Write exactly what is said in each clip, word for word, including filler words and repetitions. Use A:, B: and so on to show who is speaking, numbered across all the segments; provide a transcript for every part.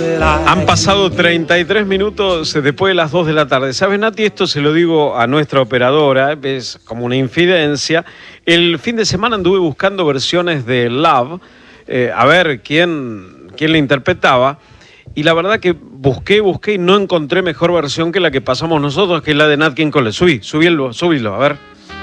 A: Han pasado treinta y tres minutos después de las dos de la tarde. ¿Sabes, Nati? Esto se lo digo a nuestra operadora, es como una infidencia. El fin de semana anduve buscando versiones de Love, eh, a ver quién, quién la interpretaba. Y la verdad que busqué, busqué y no encontré mejor versión que la que pasamos nosotros, que es la de Nat King Cole. Subí, subílo, subílo, a ver.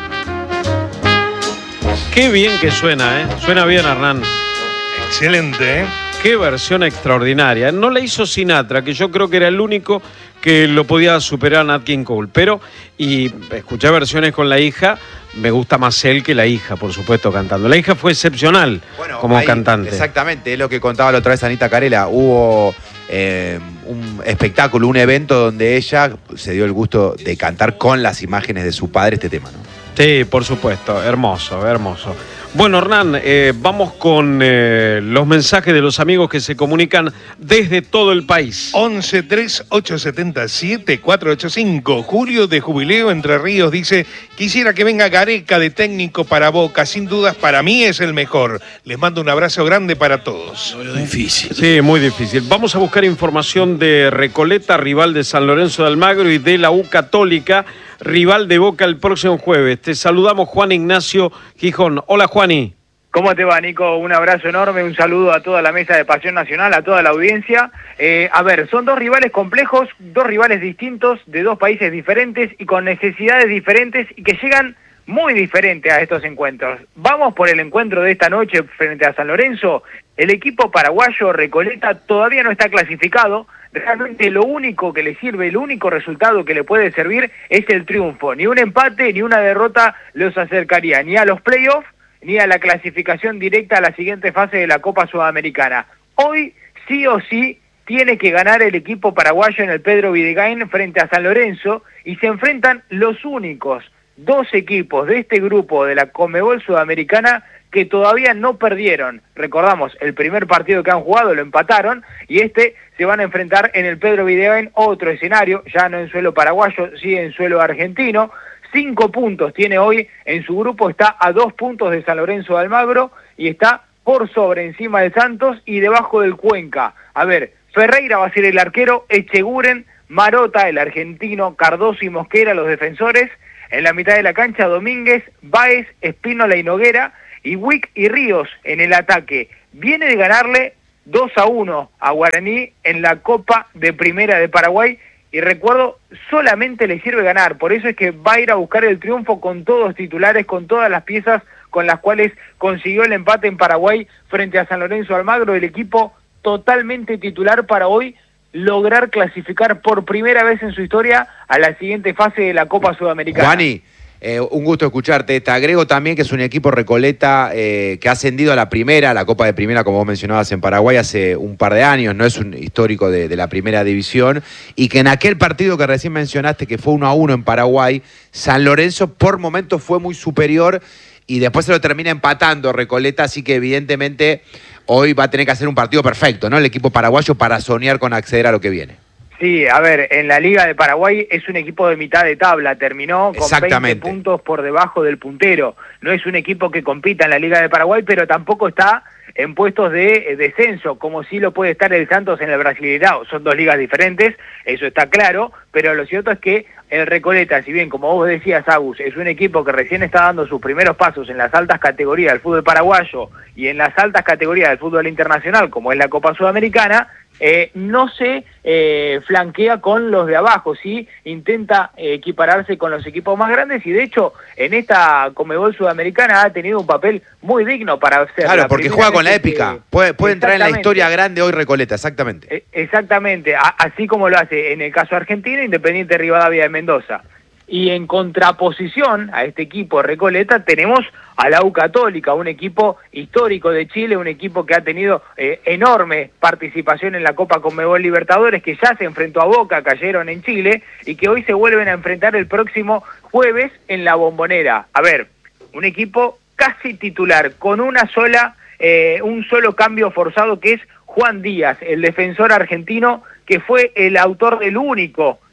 A: Qué bien que suena, ¿eh? Suena bien, Hernán.
B: Excelente, ¿eh?
A: Qué versión extraordinaria. No la hizo Sinatra, que yo creo que era el único que lo podía superar a Nat King Cole. Pero, y escuché versiones con la hija, me gusta más él que la hija, por supuesto, cantando. La hija fue excepcional bueno, como ahí, cantante.
C: Exactamente, es lo que contaba la otra vez Anita Carela. Hubo eh, un espectáculo, un evento donde ella se dio el gusto de cantar con las imágenes de su padre este tema, ¿no?
A: Sí, por supuesto, hermoso, hermoso. Bueno, Hernán, eh, vamos con eh, los mensajes de los amigos que se comunican desde todo el país.
B: once tres ocho siete siete cuatro ocho cinco. Julio de Jubileo Entre Ríos dice: quisiera que venga Gareca de técnico para Boca. Sin dudas, para mí es el mejor. Les mando un abrazo grande para todos.
A: Lo difícil. Sí, muy difícil. Vamos a buscar información de Recoleta, rival de San Lorenzo de Almagro, y de la U Católica, rival de Boca el próximo jueves. Te saludamos, Juan Ignacio Gijón. Hola, Juani.
D: ¿Cómo te va, Nico? Un abrazo enorme, un saludo a toda la mesa de Pasión Nacional, a toda la audiencia. Eh, a ver, son dos rivales complejos, dos rivales distintos, de dos países diferentes y con necesidades diferentes y que llegan muy diferentes a estos encuentros. Vamos por el encuentro de esta noche frente a San Lorenzo. El equipo paraguayo Recoleta todavía no está clasificado. Realmente lo único que le sirve, el único resultado que le puede servir es el triunfo. Ni un empate ni una derrota los acercaría ni a los playoffs ni a la clasificación directa a la siguiente fase de la Copa Sudamericana. Hoy sí o sí tiene que ganar el equipo paraguayo en el Pedro Videgain frente a San Lorenzo y se enfrentan los únicos dos equipos de este grupo de la Conmebol Sudamericana que todavía no perdieron. Recordamos, el primer partido que han jugado lo empataron y este se van a enfrentar en el Pedro Videgain, otro escenario, ya no en suelo paraguayo, sí en suelo argentino. Cinco puntos tiene hoy en su grupo, está a dos puntos de San Lorenzo de Almagro y está por sobre encima de Santos y debajo del Cuenca. A ver, Ferreira va a ser el arquero, Echeguren, Marota, el argentino, Cardoso y Mosquera, los defensores. En la mitad de la cancha, Domínguez, Báez, Espínola y Noguera, y Wick y Ríos en el ataque. Viene de ganarle dos a uno a Guaraní en la Copa de Primera de Paraguay, y recuerdo, solamente le sirve ganar, por eso es que va a ir a buscar el triunfo con todos titulares, con todas las piezas con las cuales consiguió el empate en Paraguay frente a San Lorenzo Almagro, el equipo totalmente titular para hoy lograr clasificar por primera vez en su historia a la siguiente fase de la Copa Sudamericana.
C: Juani, eh, un gusto escucharte. Te agrego también que es un equipo Recoleta eh, que ha ascendido a la primera, la Copa de Primera, como vos mencionabas, en Paraguay hace un par de años, no es un histórico de, de la primera división, y que en aquel partido que recién mencionaste, que fue uno a uno en Paraguay, San Lorenzo por momentos fue muy superior y después se lo termina empatando Recoleta, así que evidentemente hoy va a tener que hacer un partido perfecto, ¿no? El equipo paraguayo para soñar con acceder a lo que viene.
D: Sí, a ver, en la Liga de Paraguay es un equipo de mitad de tabla, terminó con veinte puntos por debajo del puntero. No es un equipo que compita en la Liga de Paraguay, pero tampoco está en puestos de descenso, como sí lo puede estar el Santos en el Brasileirao. Son dos ligas diferentes, eso está claro, pero lo cierto es que el Recoleta, si bien, como vos decías, Agus, es un equipo que recién está dando sus primeros pasos en las altas categorías del fútbol paraguayo y en las altas categorías del fútbol internacional, como es la Copa Sudamericana, Eh, no se eh, flanquea con los de abajo, sí intenta eh, equipararse con los equipos más grandes y de hecho en esta Conmebol Sudamericana ha tenido un papel muy digno para hacer.
C: Claro, porque juega con la épica, que, puede, puede entrar en la historia grande hoy Recoleta, exactamente.
D: Eh, exactamente, a, así como lo hace en el caso argentino, Independiente Rivadavia de Mendoza. Y en contraposición a este equipo Recoleta tenemos a la U Católica, un equipo histórico de Chile, un equipo que ha tenido eh, enorme participación en la Copa Conmebol Libertadores, que ya se enfrentó a Boca, cayeron en Chile, y que hoy se vuelven a enfrentar el próximo jueves en la Bombonera. A ver, un equipo casi titular, con una sola, eh, un solo cambio forzado, que es Juan Díaz, el defensor argentino, que fue el autor del único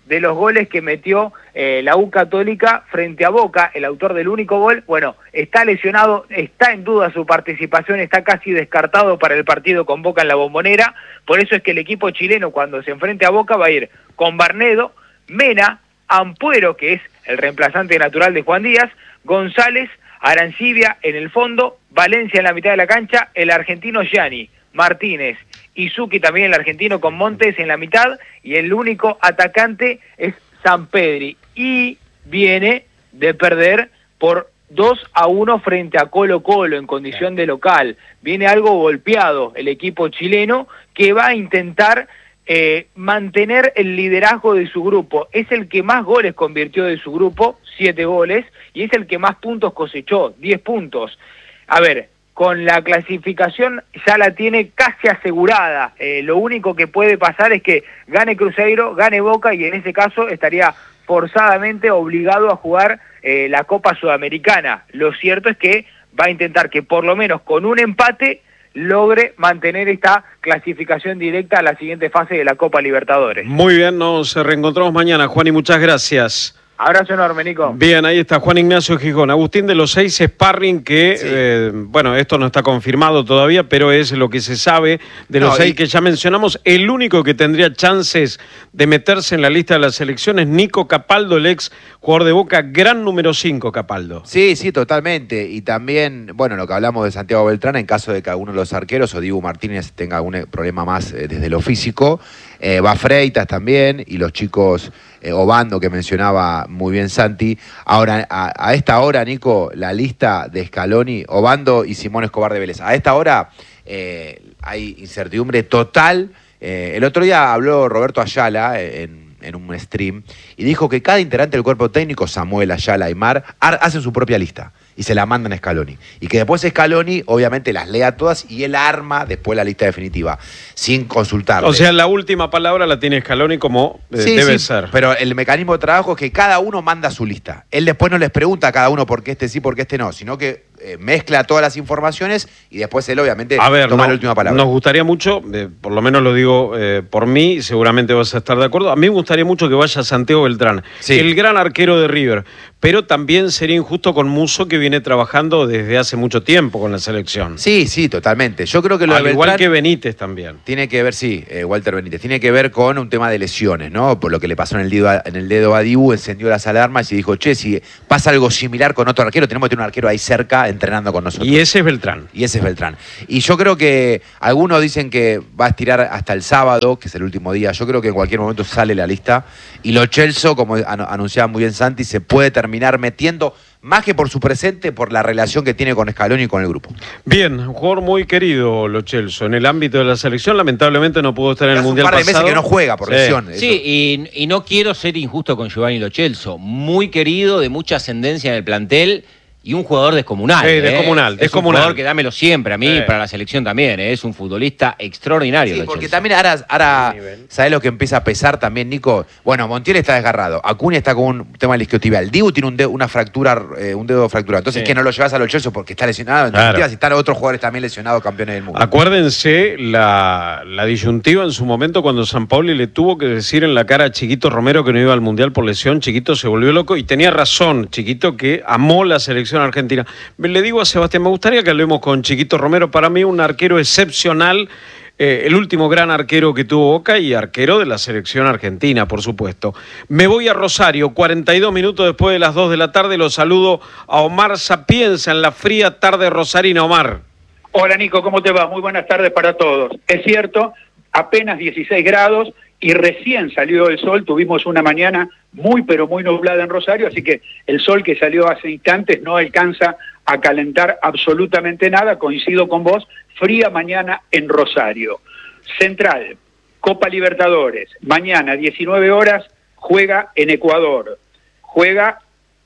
D: de los goles que metió eh, la U Católica frente a Boca, el autor del único gol, bueno, está lesionado, está en duda su participación, está casi descartado para el partido con Boca en la Bombonera, por eso es que el equipo chileno cuando se enfrente a Boca va a ir con Barnedo, Mena, Ampuero, que es el reemplazante natural de Juan Díaz, González, Arancibia en el fondo, Valencia en la mitad de la cancha, el argentino Gianni, Martínez, Izuki también el argentino con Montes en la mitad, y el único atacante es Sampedri, y viene de perder por dos a uno frente a Colo Colo en condición de local, viene algo golpeado el equipo chileno que va a intentar eh, mantener el liderazgo de su grupo, es el que más goles convirtió de su grupo, siete goles, y es el que más puntos cosechó, diez puntos. A ver, con la clasificación ya la tiene casi asegurada. Eh, lo único que puede pasar es que gane Cruzeiro, gane Boca, y en ese caso estaría forzadamente obligado a jugar eh, la Copa Sudamericana. Lo cierto es que va a intentar que por lo menos con un empate logre mantener esta clasificación directa a la siguiente fase de la Copa Libertadores.
A: Muy bien, nos reencontramos mañana, Juan, y muchas gracias.
D: Abrazo enorme, Nico.
A: Bien, ahí está Juan Ignacio Gijón. Agustín de los Seis sparring que, sí. eh, bueno, esto no está confirmado todavía, pero es lo que se sabe de los no, seis y... que ya mencionamos. El único que tendría chances de meterse en la lista de las selecciones, Nico Capaldo, el ex jugador de Boca, gran número cinco, Capaldo.
C: Sí, sí, totalmente. Y también, bueno, lo que hablamos de Santiago Beltrán, en caso de que alguno de los arqueros o Dibu Martínez tenga algún problema más eh, desde lo físico, eh, va Freitas también, y los chicos... Eh, Obando, que mencionaba muy bien Santi. Ahora, a, a esta hora, Nico, la lista de Scaloni, Obando y Simón Escobar de Vélez. A esta hora eh, hay incertidumbre total. Eh, el otro día habló Roberto Ayala en, en un stream y dijo que cada integrante del cuerpo técnico, Samuel, Ayala y Mar, hacen su propia lista y se la mandan a Scaloni. Y que después Scaloni, obviamente, las lea todas y él arma después la lista definitiva, sin consultarle.
A: O sea, la última palabra la tiene Scaloni como eh, sí, debe
C: sí,
A: ser.
C: Pero el mecanismo de trabajo es que cada uno manda su lista. Él después no les pregunta a cada uno por qué este sí, por qué este no, sino que eh, mezcla todas las informaciones y después él, obviamente,
A: a ver,
C: toma
A: no,
C: la última palabra.
A: Nos gustaría mucho, eh, por lo menos lo digo eh, por mí, seguramente vas a estar de acuerdo, a mí me gustaría mucho que vaya Santiago Beltrán, sí. el gran arquero de River, pero también sería injusto con Musso, que viene trabajando desde hace mucho tiempo con la selección.
C: Sí, sí, totalmente. Yo creo que lo
A: Al
C: de
A: igual
C: Beltrán
A: que Benítez también.
C: Tiene que ver, sí, eh, Walter Benítez, tiene que ver con un tema de lesiones, ¿no? Por lo que le pasó en el dedo a, en el dedo a Dibu, encendió las alarmas y dijo, che, si pasa algo similar con otro arquero, tenemos que tener un arquero ahí cerca entrenando con nosotros.
A: Y ese es Beltrán.
C: Y ese es Beltrán. Y yo creo que algunos dicen que va a estirar hasta el sábado, que es el último día. Yo creo que en cualquier momento sale la lista. Y Lo Celso, como anunciaba muy bien Santi, se puede terminar metiendo, más que por su presente, por la relación que tiene con Scaloni y con el grupo.
A: Bien, un jugador muy querido, Lo Celso, en el ámbito de la selección. Lamentablemente no pudo estar en el Mundial pasado.
C: Hace un par de meses que no juega por
A: sí.
C: lesión.
E: Sí, y, y no quiero ser injusto con Giovanni Lo Celso. Muy querido, de mucha ascendencia en el plantel. Y un jugador descomunal.
A: Sí, descomunal,
E: ¿eh?
A: descomunal.
E: Es un jugador que dámelo siempre a mí, sí. para la selección también. ¿eh? Es un futbolista extraordinario.
C: Sí, porque también ahora, ahora ¿sabés lo que empieza a pesar también, Nico? Bueno, Montiel está desgarrado. Acuña está con un tema del isquiotibial. Dibu tiene un dedo, una fractura, eh, un dedo fracturado. Entonces, sí. ¿qué no lo llevas a Lo Celso porque está lesionado? En
A: claro.
C: definitiva, si están otros jugadores también lesionados, campeones del mundo.
A: Acuérdense la, la disyuntiva en su momento cuando Sampaoli le tuvo que decir en la cara a Chiquito Romero que no iba al Mundial por lesión. Chiquito se volvió loco y tenía razón. Chiquito, que amó la selección argentina. Le digo a Sebastián, me gustaría que hablemos con Chiquito Romero, para mí un arquero excepcional, eh, el último gran arquero que tuvo Boca y arquero de la selección argentina, por supuesto. Me voy a Rosario, cuarenta y dos minutos después de las dos de la tarde, lo saludo a Omar Sapienza en la fría tarde rosarina. Omar.
F: Hola Nico, ¿cómo te va? Muy buenas tardes para todos. Es cierto, apenas dieciséis grados y recién salió el sol, tuvimos una mañana muy pero muy nublada en Rosario, así que el sol que salió hace instantes no alcanza a calentar absolutamente nada, coincido con vos, fría mañana en Rosario. Central, Copa Libertadores, mañana diecinueve horas, juega en Ecuador, juega,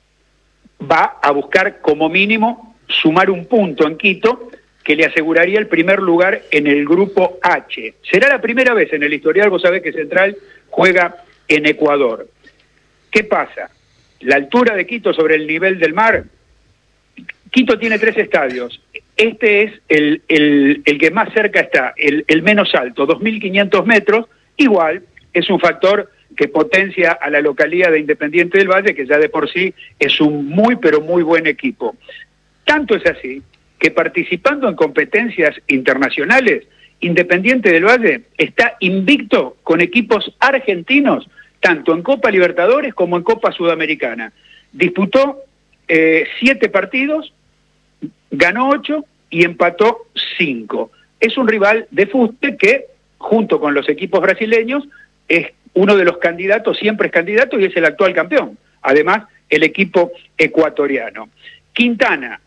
F: va a buscar como mínimo sumar un punto en Quito, que le aseguraría el primer lugar en el grupo H. Será la primera vez en el historial, vos sabés que Central juega en Ecuador. ¿Qué pasa? La altura de Quito sobre el nivel del mar. Quito tiene tres estadios. Este es el, el, el que más cerca está, el, el menos alto, dos mil quinientos metros. Igual es un factor que potencia a la localidad de Independiente del Valle, que ya de por sí es un muy, pero muy buen equipo. Tanto es así que participando en competencias internacionales, Independiente del Valle está invicto con equipos argentinos, tanto en Copa Libertadores como en Copa Sudamericana. Disputó eh, siete partidos, ganó ocho y empató cinco. Es un rival de fuste que, junto con los equipos brasileños, es uno de los candidatos, siempre es candidato y es el actual campeón. Además, el equipo ecuatoriano. Quintana,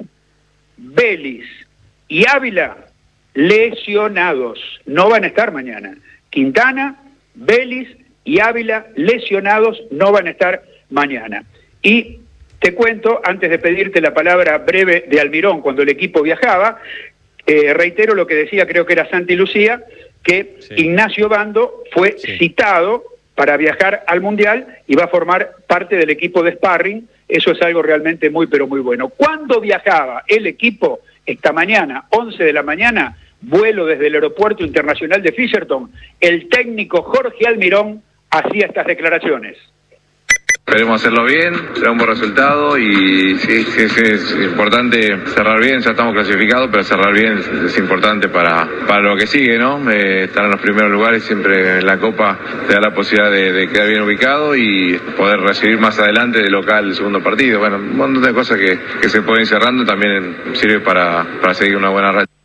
F: Vélez y Ávila, lesionados. No van a estar mañana. Quintana, Vélez y Ávila, lesionados, no van a estar mañana. Y te cuento, antes de pedirte la palabra breve de Almirón, cuando el equipo viajaba, eh, reitero lo que decía, creo que era Santi Lucía, que sí. Ignacio Bando fue sí. citado para viajar al Mundial y va a formar parte del equipo de sparring. Eso es algo realmente muy, pero muy bueno. ¿Cuándo viajaba el equipo? Esta mañana, once de la mañana, vuelo desde el Aeropuerto Internacional de Fisherton. El técnico Jorge Almirón hacía estas declaraciones.
G: Esperemos hacerlo bien, será un buen resultado y sí, sí, sí, es importante cerrar bien, ya estamos clasificados, pero cerrar bien es, es importante para, para lo que sigue, ¿no? Eh, estar en los primeros lugares siempre en la Copa te da la posibilidad de, de quedar bien ubicado y poder recibir más adelante de local el segundo partido. Bueno, un montón de cosas que, que se pueden ir cerrando también sirve para, para seguir una buena racha.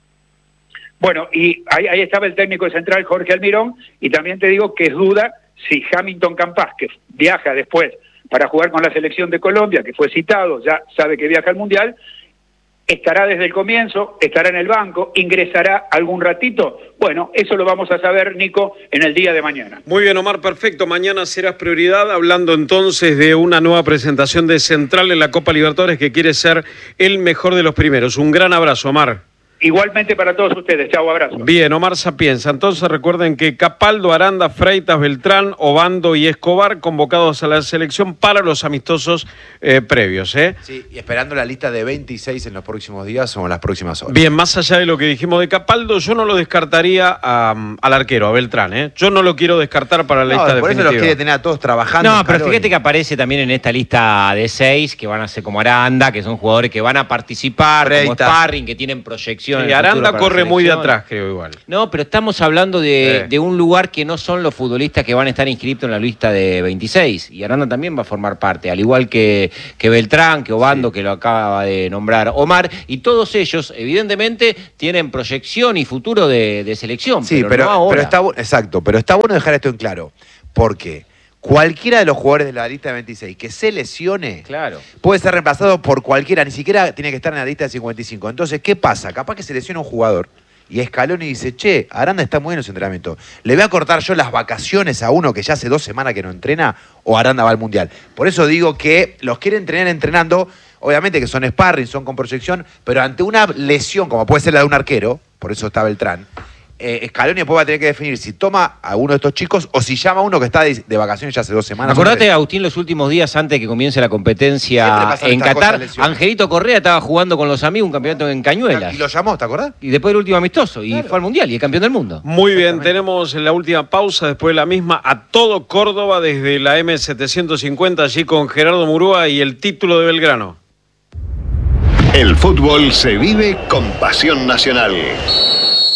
F: Bueno, y ahí, ahí estaba el técnico central Jorge Almirón, y también te digo que es duda si Hamilton Campas, que viaja después para jugar con la selección de Colombia, que fue citado, ya sabe que viaja al Mundial, estará desde el comienzo, estará en el banco, ingresará algún ratito. Bueno, eso lo vamos a saber, Nico, en el día de mañana.
A: Muy bien, Omar, perfecto. Mañana serás prioridad, hablando entonces de una nueva presentación de Central en la Copa Libertadores, que quiere ser el mejor de los primeros. Un gran abrazo, Omar.
F: Igualmente para todos ustedes. Chau, abrazo.
A: Bien, Omar Sapienza. Entonces recuerden que Capaldo, Aranda, Freitas, Beltrán, Obando y Escobar convocados a la selección para los amistosos eh, previos. ¿eh?
C: Sí, y esperando la lista de veintiséis en los próximos días o en las próximas horas.
A: Bien, más allá de lo que dijimos de Capaldo, yo no lo descartaría a, al arquero, a Beltrán. ¿eh? Yo no lo quiero descartar para la
C: no,
A: lista
C: por
A: definitiva.
C: Por eso los quiere tener a todos trabajando.
E: No, pero fíjate que aparece también en esta lista de seis, que van a ser como Aranda, que son jugadores que van a participar, Freitas, como sparring, que tienen proyección.
A: Sí, Aranda corre muy de atrás, creo, igual.
E: No, pero estamos hablando de, sí. de un lugar que no son los futbolistas que van a estar inscritos en la lista de veintiséis. Y Aranda también va a formar parte, al igual que, que Beltrán, que Obando, sí. que lo acaba de nombrar Omar. Y todos ellos, evidentemente, tienen proyección y futuro de, de selección.
C: Sí,
E: pero,
C: pero,
E: no ahora.
C: pero está exacto, pero está bueno dejar esto en claro. Porque cualquiera de los jugadores de la lista de veintiséis que se lesione,
E: claro,
C: puede ser reemplazado por cualquiera, ni siquiera tiene que estar en la lista de cincuenta y cinco. Entonces, ¿qué pasa? Capaz que se lesiona un jugador y Scaloni dice, che, Aranda está muy bien en su entrenamiento, ¿le voy a cortar yo las vacaciones a uno que ya hace dos semanas que no entrena, o Aranda va al Mundial? Por eso digo que los quieren entrenar entrenando, obviamente que son sparring, son con proyección, pero ante una lesión, como puede ser la de un arquero, por eso está Beltrán, Eh, Scaloni después va a tener que definir si toma a uno de estos chicos o si llama a uno que está de, de vacaciones ya hace dos semanas.
E: Acordate, Agustín, los últimos días antes de que comience la competencia en Qatar, Angelito Correa estaba jugando con los amigos un campeonato en Cañuelas.
C: Y lo llamó, ¿te acordás?
E: Y después el último amistoso, y
C: claro.
E: fue al Mundial y es campeón del mundo.
A: Muy bien, tenemos la última pausa, después de la misma, a todo Córdoba desde la M setecientos cincuenta, allí con Gerardo Murúa y el título de Belgrano.
H: El fútbol se vive con pasión nacional.